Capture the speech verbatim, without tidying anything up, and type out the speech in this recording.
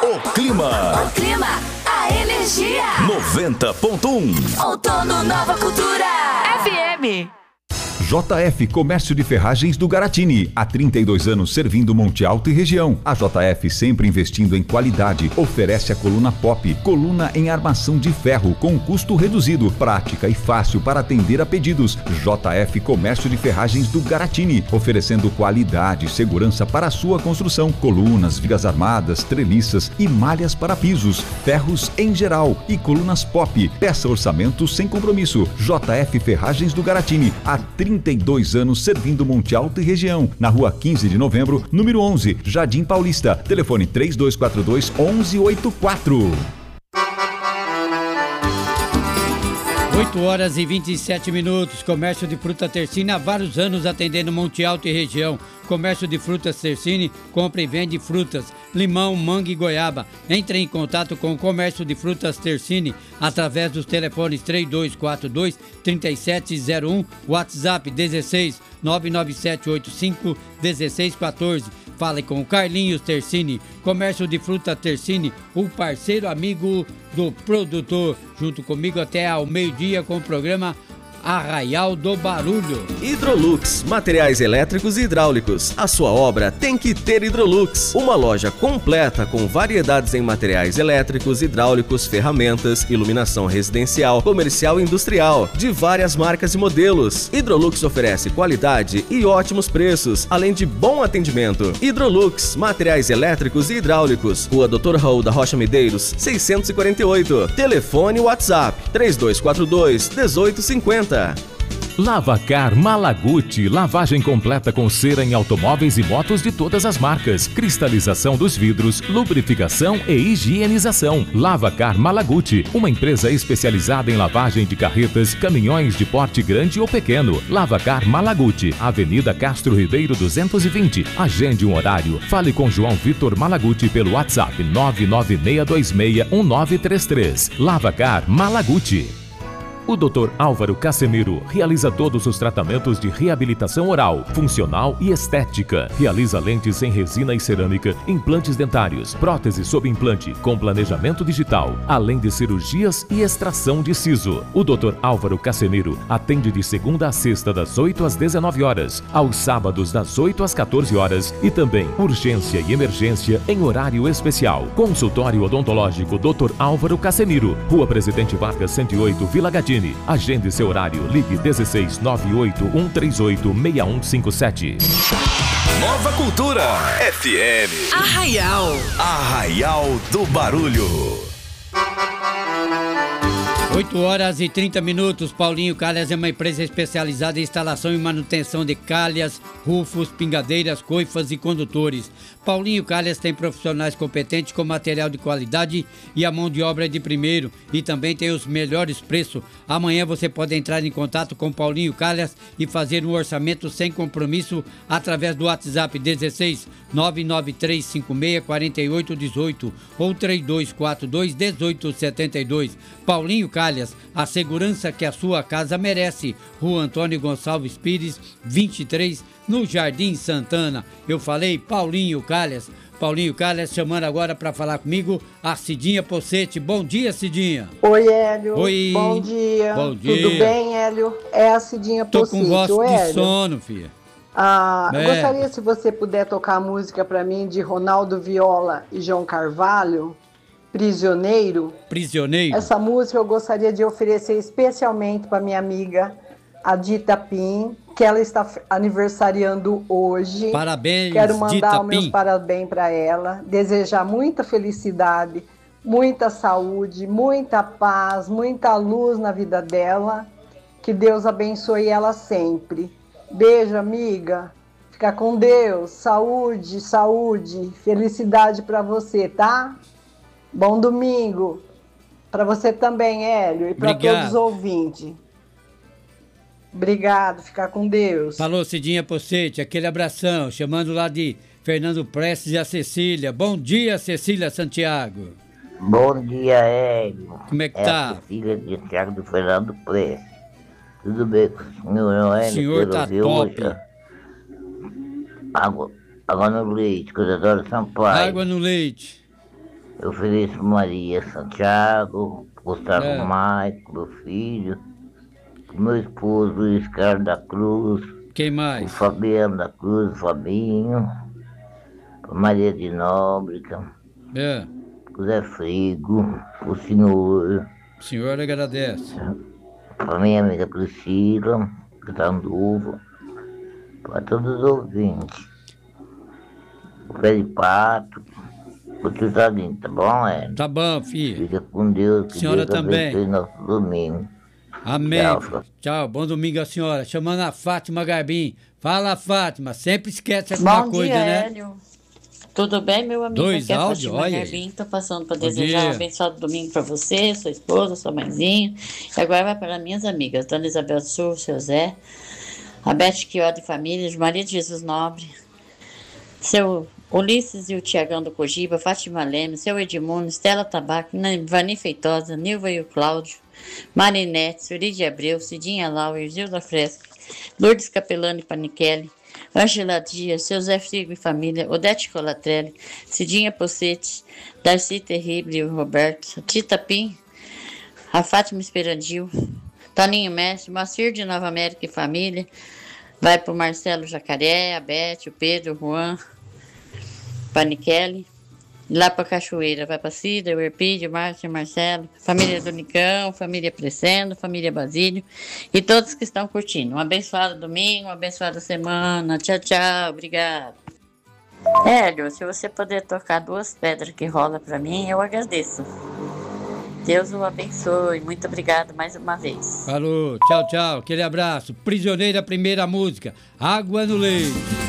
O clima. O clima, a energia. noventa ponto um. Outono Nova Cultura. F M. J F Comércio de Ferragens do Garatini, há trinta e dois anos servindo Monte Alto e região. A J F sempre investindo em qualidade, oferece a coluna Pop, coluna em armação de ferro com custo reduzido, prática e fácil para atender a pedidos. J F Comércio de Ferragens do Garatini, oferecendo qualidade e segurança para a sua construção, colunas, vigas armadas, treliças e malhas para pisos, ferros em geral e colunas Pop. Peça orçamento sem compromisso. J F Ferragens do Garatini, há trinta e dois anos servindo Monte Alto e região, na rua quinze de novembro, número onze, Jardim Paulista. Telefone três dois quatro dois, onze oitenta e quatro. oito horas e vinte e sete minutos. Comércio de fruta Tersine há vários anos atendendo Monte Alto e região. Comércio de frutas Tersine, compra e vende frutas, limão, manga e goiaba. Entre em contato com o Comércio de Frutas Tersine através dos telefones três dois quatro dois, três sete zero um, WhatsApp dezesseis, nove nove sete oito cinco, dezesseis quatorze. Fale com o Carlinhos Tersine, Comércio de Fruta Tersine, o parceiro amigo do produtor. Junto comigo até ao meio-dia com o programa Arraial do Barulho. Hidrolux, materiais elétricos e hidráulicos. A sua obra tem que ter Hidrolux. Uma loja completa com variedades em materiais elétricos, hidráulicos, ferramentas, iluminação residencial, comercial e industrial, de várias marcas e modelos. Hidrolux oferece qualidade e ótimos preços, além de bom atendimento. Hidrolux, materiais elétricos e hidráulicos. Rua doutor Raul da Rocha Medeiros, seiscentos e quarenta e oito. Telefone WhatsApp três dois quatro dois, um oito cinco zero. Lavacar Malaguti, lavagem completa com cera em automóveis e motos de todas as marcas, cristalização dos vidros, lubrificação e higienização. Lavacar Malaguti, uma empresa especializada em lavagem de carretas, caminhões de porte grande ou pequeno. Lavacar Malaguti, Avenida Castro Ribeiro duzentos e vinte. Agende um horário. Fale com João Vitor Malaguti pelo WhatsApp nove nove seis dois seis um nove três três. Lavacar Malaguti. O doutor Álvaro Casemiro realiza todos os tratamentos de reabilitação oral, funcional e estética. Realiza lentes em resina e cerâmica, implantes dentários, próteses sob implante, com planejamento digital, além de cirurgias e extração de siso. O doutor Álvaro Casemiro atende de segunda a sexta das oito às dezenove horas, aos sábados das oito às quatorze horas e também urgência e emergência em horário especial. Consultório odontológico doutor Álvaro Casemiro, Rua Presidente Vargas cento e oito, Vila Gadini. Agende seu horário. Ligue dezesseis, nove oito um três oito, seis um cinco sete. Nova Cultura F M. Arraial. Arraial do Barulho. oito horas e trinta minutos. Paulinho Calhas é uma empresa especializada em instalação e manutenção de calhas, rufos, pingadeiras, coifas e condutores. Paulinho Calhas tem profissionais competentes com material de qualidade e a mão de obra é de primeiro e também tem os melhores preços. Amanhã você pode entrar em contato com Paulinho Calhas e fazer um orçamento sem compromisso através do WhatsApp dezesseis, nove nove três cinco seis, quatro oito um oito ou três dois quatro dois, um oito sete dois. Paulinho Calhas, a segurança que a sua casa merece. Rua Antônio Gonçalves Pires, vinte e três, no Jardim Santana. Eu falei Paulinho Calhas. Paulinho Calhas chamando agora para falar comigo a Cidinha Pocete. Bom dia, Cidinha. Oi, Hélio. Oi. Bom dia. Bom dia. Tudo bem, Hélio? É a Cidinha Tô Pocete. com voz Ô, de Hélio. sono, filha. Ah, É. Gostaria se você puder tocar a música para mim de Ronaldo Viola e João Carvalho, Prisioneiro. Prisioneiro. Essa música eu gostaria de oferecer especialmente para minha amiga Adita Pim, que ela está aniversariando hoje. Parabéns, Quero mandar Dita os meus Pim. parabéns para ela, desejar muita felicidade, muita saúde, muita paz, muita luz na vida dela. Que Deus abençoe ela sempre. Beijo, amiga. Fica com Deus. Saúde, saúde, felicidade para você, tá? Bom domingo. Para você também, Hélio, e para todos os ouvintes. Obrigado, ficar com Deus. Falou, Cidinha Pocete, aquele abração, chamando lá de Fernando Prestes e a Cecília. Bom dia, Cecília Santiago. Bom dia, Hélio. Como é que é tá? A Cecília de Thiago do Fernando Prestes. Tudo bem com o senhor, não é? O senhor tá top. Água, água no leite, com o doutor Sampaio. Água no leite. Eu ofereço Maria Santiago, Gustavo É. Maico, meu filho, meu esposo Luiz Carlos da Cruz, Quem o mais? Fabiano da Cruz, o Fabinho, a Maria de Nóbrega, É. o Zé Frigo, o senhor, O senhor agradece. a minha amiga Priscila, que está Anduva, para todos os ouvintes. O pé de pato, o tio Tadinho, tá bom, é? Tá bom, filho. Fica com Deus, que Senhora Deus também. abençoe nosso domingo. Amém. Tchau, filho. filho. Tchau, bom domingo a senhora. Chamando a Fátima Garbim. Fala, Fátima. Sempre esquece alguma Bom coisa, dia, né? Hélio. Tudo bem, meu amigo? Dois Aqui é a áudios, Fátima olha aí. Garbim. Tô passando para Bom desejar dia. um abençoado domingo para você, sua esposa, sua mãezinha. E agora vai para minhas amigas, Dona Isabel Sul, seu Zé, a Beth Quió de Família, de Maria de Jesus Nobre, seu Ulisses e o Tiagão do Cogiba, Fátima Leme, seu Edmundo, Estela Tabaco, Vani Feitosa, Nilva e o Cláudio, Marinete, Suride Abreu, Cidinha Lauer, Gilda Fresca, Lourdes Capelani Panichelli, Ângela Dias, seu Zé Frigo e família, Odete Colatrelli, Cidinha Possete, Darcy Terrible e o Roberto, Tita Pim, a Fátima Esperandil, Toninho Mestre, Macir de Nova América e família, vai pro Marcelo Jacaré, a Beth, o Pedro, o Juan, Panichelli, lá pra Cachoeira, vai pra Cida, o Erpídio, Márcio, Marcelo, família do Nicão, família Crescendo, família Basílio e todos que estão curtindo. Um abençoado domingo, uma abençoada semana. Tchau, tchau, obrigado. Hélio, se você puder tocar duas pedras que rola pra mim, eu agradeço. Deus o abençoe. Muito obrigado mais uma vez. Falou. Tchau, tchau. Aquele abraço. Prisioneira, primeira música. Água no leite.